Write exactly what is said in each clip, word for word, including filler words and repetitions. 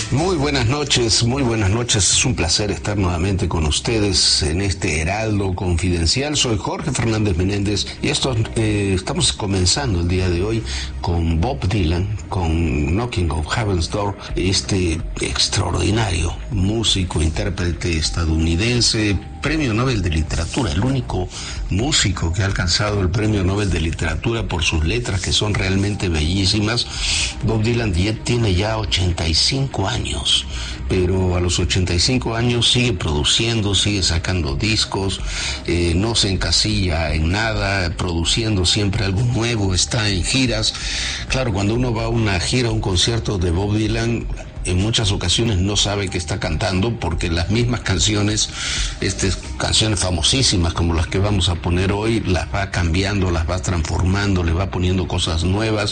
Muy buenas noches, muy buenas noches. Es un placer estar nuevamente con ustedes en este Heraldo Confidencial. Soy Jorge Fernández Menéndez y esto, eh, estamos comenzando el día de hoy con Bob Dylan, con Knocking on Heaven's Door, este extraordinario músico, intérprete estadounidense, Premio Nobel de Literatura, el único músico que ha alcanzado el Premio Nobel de Literatura por sus letras, que son realmente bellísimas. Bob Dylan tiene ya ochenta y cinco años, pero a los ochenta y cinco años sigue produciendo, sigue sacando discos, eh, no se encasilla en nada, produciendo siempre algo nuevo, está en giras. Claro, cuando uno va a una gira, a un concierto de Bob Dylan, en muchas ocasiones no sabe que está cantando, porque las mismas canciones, estas canciones famosísimas como las que vamos a poner hoy, las va cambiando, las va transformando, le va poniendo cosas nuevas.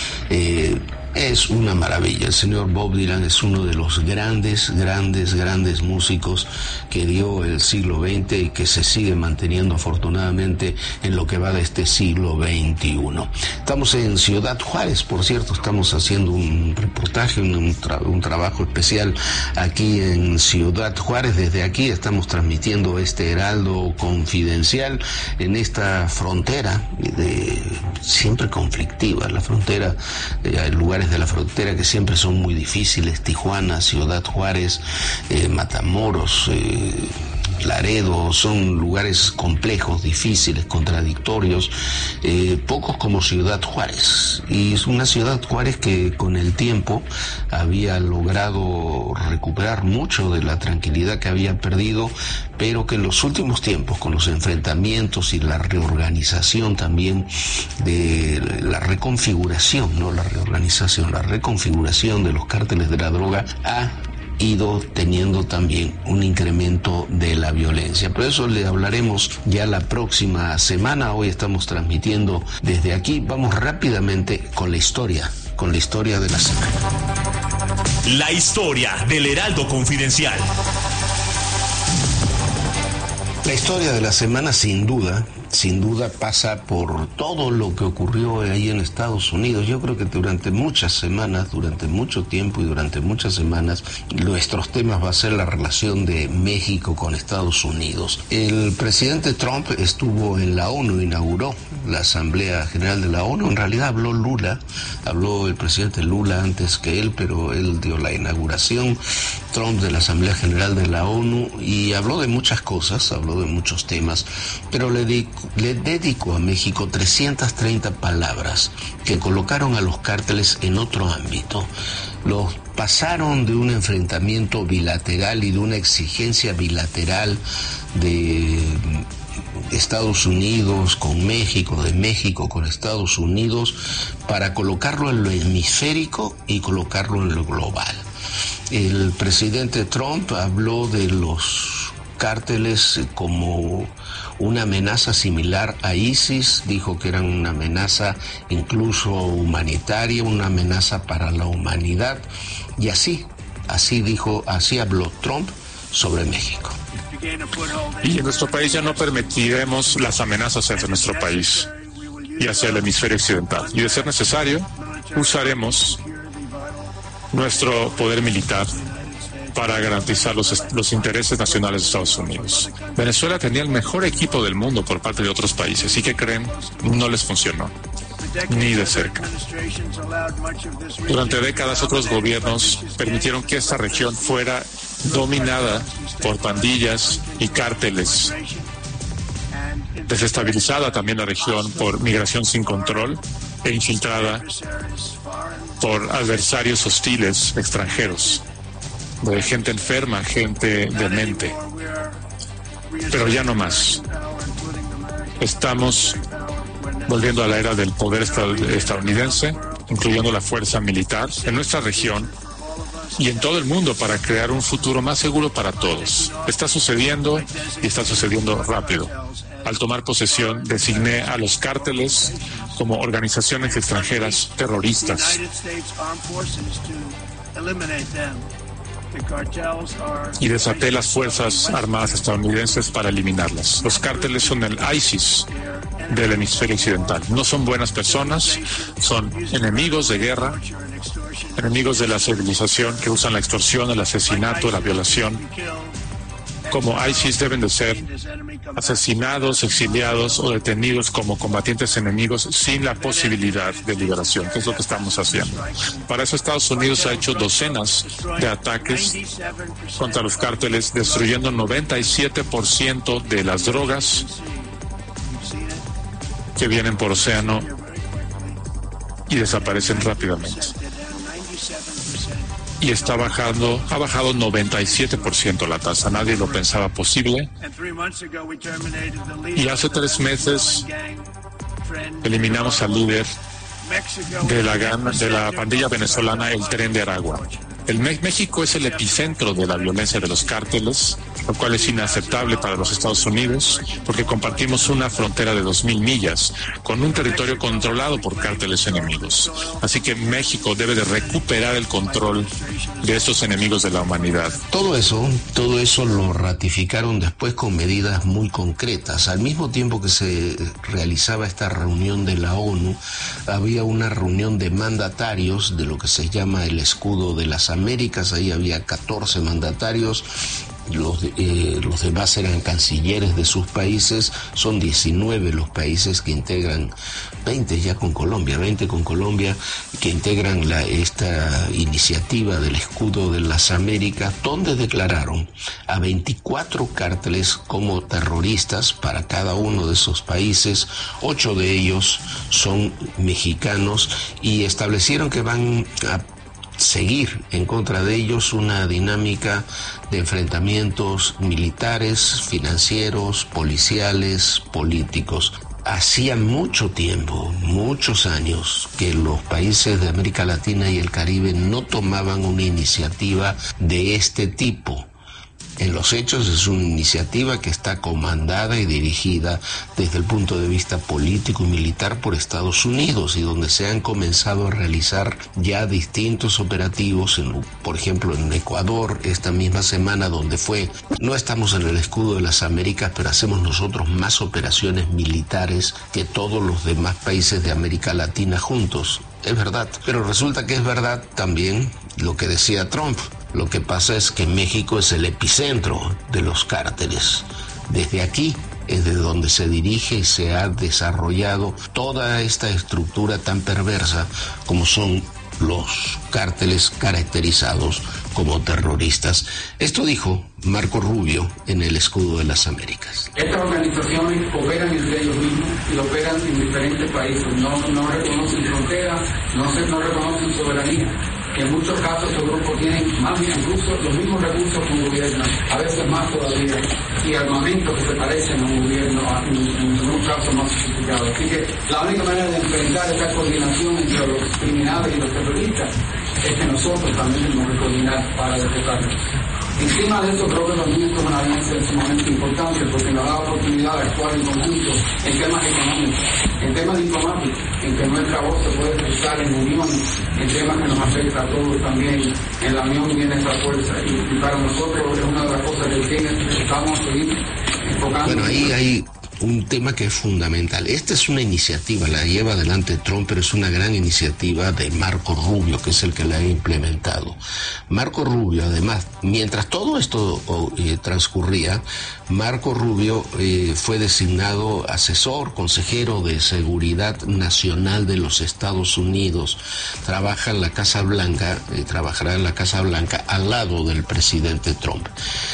Eh, Es una maravilla. El señor Bob Dylan es uno de los grandes, grandes, grandes músicos que dio el siglo veinte y que se sigue manteniendo afortunadamente en lo que va de este siglo veintiuno. Estamos en Ciudad Juárez, por cierto, estamos haciendo un reportaje, un, tra- un trabajo especial aquí en Ciudad Juárez. Desde aquí estamos transmitiendo este Heraldo Confidencial en esta frontera de, siempre conflictiva, la frontera, eh, hay lugares de la frontera que siempre son muy difíciles: Tijuana, Ciudad Juárez, eh, Matamoros, eh, Laredo, son lugares complejos, difíciles, contradictorios, eh, pocos como Ciudad Juárez. Y es una Ciudad Juárez que con el tiempo había logrado recuperar mucho de la tranquilidad que había perdido, pero que en los últimos tiempos, con los enfrentamientos y la reorganización también, de la reconfiguración, no la reorganización, la reconfiguración de los cárteles de la droga, ha ido teniendo también un incremento de la violencia. Por eso le hablaremos ya la próxima semana. Hoy estamos transmitiendo desde aquí. Vamos rápidamente con la historia, con la historia de la semana. La historia del Heraldo Confidencial. La historia de la semana, sin duda, sin duda pasa por todo lo que ocurrió ahí en Estados Unidos. Yo creo que durante muchas semanas, durante mucho tiempo y durante muchas semanas, nuestros temas va a ser la relación de México con Estados Unidos. El presidente Trump estuvo en la ONU, inauguró la Asamblea General de la ONU. En realidad habló Lula, habló el presidente Lula antes que él, pero él dio la inauguración, Trump, de la Asamblea General de la ONU, y habló de muchas cosas, habló de muchos temas, pero le dedicó Le dedico a México trescientas treinta palabras que colocaron a los cárteles en otro ámbito. Los pasaron de un enfrentamiento bilateral y de una exigencia bilateral de Estados Unidos con México, de México con Estados Unidos, para colocarlo en lo hemisférico y colocarlo en lo global. El presidente Trump habló de los cárteles como una amenaza similar a ISIS, dijo que eran una amenaza incluso humanitaria, una amenaza para la humanidad, y así, así dijo, así habló Trump sobre México. Y en nuestro país ya no permitiremos las amenazas hacia nuestro país y hacia el hemisferio occidental. Y de ser necesario, usaremos nuestro poder militar para garantizar los, los intereses nacionales de Estados Unidos. Venezuela tenía el mejor equipo del mundo por parte de otros países, y ¿qué creen? No les funcionó, ni de cerca. Durante décadas otros gobiernos permitieron que esta región fuera dominada por pandillas y cárteles. Desestabilizada también la región por migración sin control e infiltrada por adversarios hostiles extranjeros, de gente enferma, gente demente. Pero ya no más. Estamos volviendo a la era del poder estadounidense, incluyendo la fuerza militar en nuestra región y en todo el mundo, para crear un futuro más seguro para todos. Está sucediendo y está sucediendo rápido. Al tomar posesión, designé a los cárteles como organizaciones extranjeras terroristas. Y desaté las Fuerzas Armadas estadounidenses para eliminarlas. Los cárteles son el ISIS del hemisferio occidental. No son buenas personas, son enemigos de guerra enemigos de la civilización que usan la extorsión, el asesinato, la violación, como ISIS, deben de ser asesinados, exiliados o detenidos como combatientes enemigos sin la posibilidad de liberación, que es lo que estamos haciendo. Para eso Estados Unidos ha hecho docenas de ataques contra los cárteles, destruyendo noventa y siete por ciento de las drogas que vienen por océano y desaparecen rápidamente. Y está bajando, ha bajado noventa y siete por ciento la tasa. Nadie lo pensaba posible. Y hace tres meses eliminamos al líder de la, de la pandilla venezolana, el Tren de Aragua. El México es el epicentro de la violencia de los cárteles, lo cual es inaceptable para los Estados Unidos, porque compartimos una frontera de dos mil millas con un territorio controlado por cárteles enemigos. Así que México debe de recuperar el control de estos enemigos de la humanidad. Todo eso, todo eso lo ratificaron después con medidas muy concretas. Al mismo tiempo que se realizaba esta reunión de la ONU, había una reunión de mandatarios de lo que se llama el Escudo de las Américas. Ahí había catorce mandatarios. Los, eh, los demás eran cancilleres de sus países. Son diecinueve los países que integran, veinte ya con Colombia, veinte con Colombia, que integran la, esta iniciativa del Escudo de las Américas, donde declararon a veinticuatro cárteles como terroristas para cada uno de esos países. Ocho de ellos son mexicanos y establecieron que van a seguir en contra de ellos una dinámica de enfrentamientos militares, financieros, policiales, políticos. Hacía mucho tiempo, muchos años, que los países de América Latina y el Caribe no tomaban una iniciativa de este tipo. En los hechos es una iniciativa que está comandada y dirigida desde el punto de vista político y militar por Estados Unidos, y donde se han comenzado a realizar ya distintos operativos, en, por ejemplo en Ecuador esta misma semana, donde fue, no estamos en el Escudo de las Américas, pero hacemos nosotros más operaciones militares que todos los demás países de América Latina juntos. Es verdad, pero resulta que es verdad también lo que decía Trump. Lo que pasa es que México es el epicentro de los cárteles. Desde aquí es de donde se dirige y se ha desarrollado toda esta estructura tan perversa como son los cárteles caracterizados como terroristas. Esto dijo Marco Rubio en el Escudo de las Américas. Estas organizaciones operan entre ellos mismos y operan en diferentes países. No, no reconocen fronteras, no, se, no reconocen soberanía. Que en muchos casos estos grupos tienen más bien incluso los mismos recursos que un gobierno, a veces más todavía, y armamentos que se parecen a un gobierno, en, en algunos casos más sofisticados. Así que la única manera de enfrentar esta coordinación entre los criminales y los terroristas es que nosotros también tenemos que coordinar para derrotarlos. Encima de eso, creo que también es una alianza sumamente importante porque nos da la oportunidad de actuar en conjunto en temas económicos, en temas diplomáticos, en que nuestra voz se puede expresar en unión, en temas que nos afecta a todos también. En la unión viene esa fuerza y, y para nosotros es una de las cosas que tiene, necesitamos seguir enfocando. Bueno, ahí hay un tema que es fundamental. Esta es una iniciativa, la lleva adelante Trump, pero es una gran iniciativa de Marco Rubio, que es el que la ha implementado. Marco Rubio, además, mientras todo esto eh, transcurría, Marco Rubio eh, fue designado asesor, consejero de Seguridad Nacional de los Estados Unidos. Trabaja en la Casa Blanca, eh, trabajará en la Casa Blanca al lado del presidente Trump.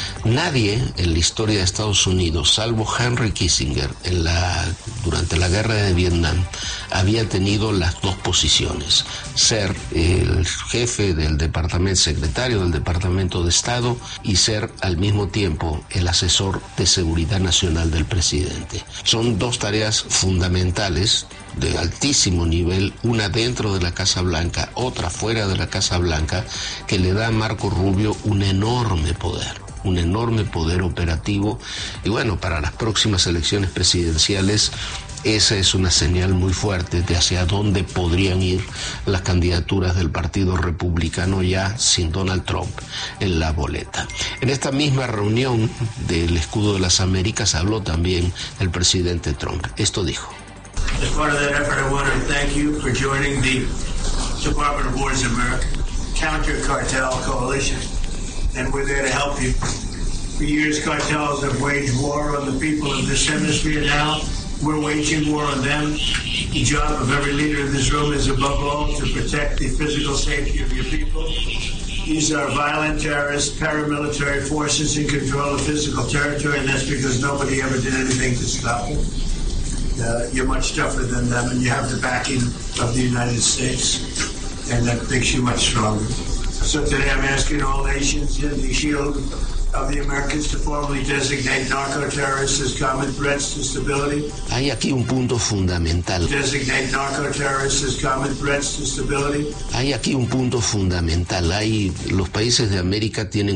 Nadie en la historia de Estados Unidos, salvo Henry Kissinger, en la, durante la guerra de Vietnam, había tenido las dos posiciones: ser el jefe del departamento, secretario del Departamento de Estado, y ser al mismo tiempo el asesor de Seguridad Nacional del presidente. Son dos tareas fundamentales de altísimo nivel, una dentro de la Casa Blanca, otra fuera de la Casa Blanca, que le da a Marco Rubio un enorme poder. un enorme poder operativo, y bueno, para las próximas elecciones presidenciales esa es una señal muy fuerte de hacia dónde podrían ir las candidaturas del Partido Republicano ya sin Donald Trump en la boleta. En esta misma reunión del Escudo de las Américas habló también el presidente Trump. Esto dijo. As part of that effort, I want to thank you for joining the Department of War's America Counter Cartel Coalition, and we're there to help you. For years, cartels have waged war on the people of this hemisphere. Now we're waging war on them. The job of every leader in this room is, above all, to protect the physical safety of your people. These are violent terrorist paramilitary forces in control of physical territory, and that's because nobody ever did anything to stop them. Uh, you're much tougher than them, and you have the backing of the United States, and that makes you much stronger. So today I'm asking all nations in the shield of the Americans to formally designate narco-terrorists as common threats to stability. Hay aquí un punto fundamental. Designate narco-terrorists as common threats to stability. Hay aquí un punto fundamental. Hay, los países de América tienen